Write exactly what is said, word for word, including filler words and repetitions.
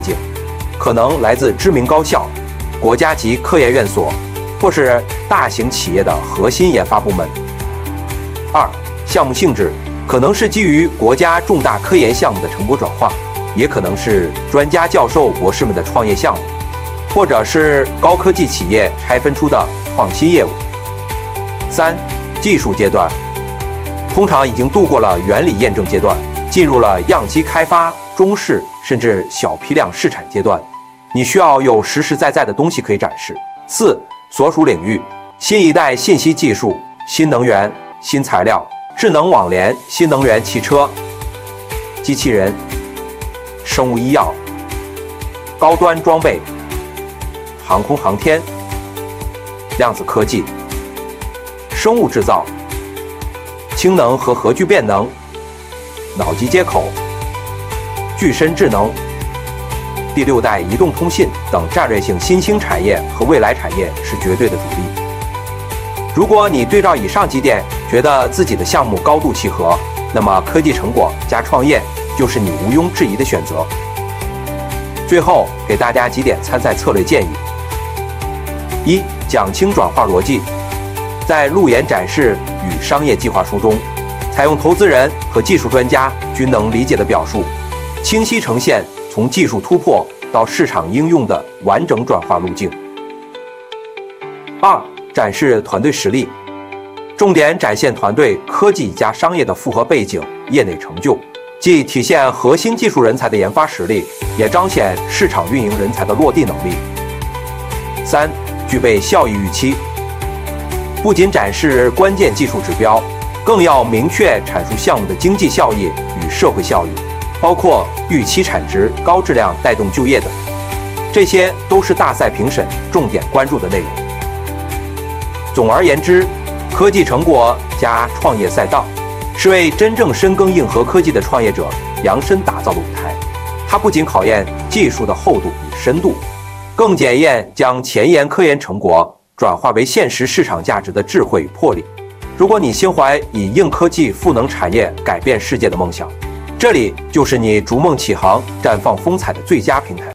境，可能来自知名高校、国家级科研院所，或是大型企业的核心研发部门。二、项目性质可能是基于国家重大科研项目的成果转化，也可能是专家教授、博士们的创业项目，或者是高科技企业拆分出的创新业务。三、技术阶段，通常已经度过了原理验证阶段，进入了样机开发、中试甚至小批量试产阶段，你需要有实实在在的东西可以展示。四、所属领域，新一代信息技术、新能源、新材料、智能网联、新能源汽车、机器人、生物医药、高端装备、航空航天、量子科技、生物制造、氢能和核聚变能、脑机接口、具身智能、第六代移动通信等战略性新兴产业和未来产业是绝对的主力。如果你对照以上几点，觉得自己的项目高度契合，那么科技成果加创业就是你毋庸置疑的选择。最后给大家几点参赛策略建议：一、讲清转化逻辑，在路演展示与商业计划书中，采用投资人和技术专家均能理解的表述，清晰呈现从技术突破到市场应用的完整转化路径。二、展示团队实力，重点展现团队科技加商业的复合背景、业内成就，既体现核心技术人才的研发实力，也彰显市场运营人才的落地能力。三、具备效益预期，不仅展示关键技术指标，更要明确阐述项目的经济效益与社会效益，包括预期产值、高质量带动就业等，这些都是大赛评审重点关注的内容。总而言之，科技成果加创业赛道，是为真正深耕硬核科技的创业者量身打造的舞台。它不仅考验技术的厚度与深度，更检验将前沿科研成果转化为现实市场价值的智慧与魄力。如果你心怀以硬科技赋能产业、改变世界的梦想，这里就是你逐梦起航、绽放风采的最佳平台。